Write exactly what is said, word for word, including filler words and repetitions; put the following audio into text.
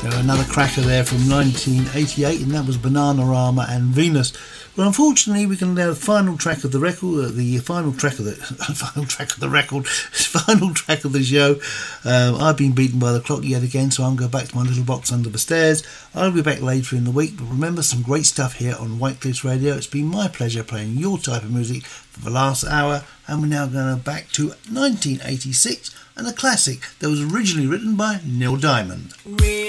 Another cracker there from nineteen eighty-eight, and that was Bananarama and Venus. Well, unfortunately, we can now the final track of the record, uh, the final track of the final track of the record, final track of the show. Um, I've been beaten by the clock yet again, so I'm going back to my little box under the stairs. I'll be back later in the week, but remember, some great stuff here on White Cliffs Radio. It's been my pleasure playing your type of music for the last hour, and we're now going back to nineteen eighty-six and a classic that was originally written by Neil Diamond. We